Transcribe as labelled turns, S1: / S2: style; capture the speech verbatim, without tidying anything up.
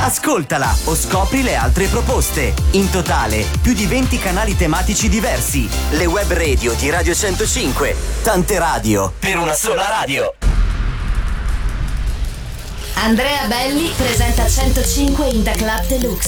S1: Ascoltala o scopri le altre proposte. In totale, più di venti canali tematici diversi. Le web radio di Radio centocinque. Tante radio per una sola radio.
S2: Andrea Belli presenta centocinque in The Club Deluxe.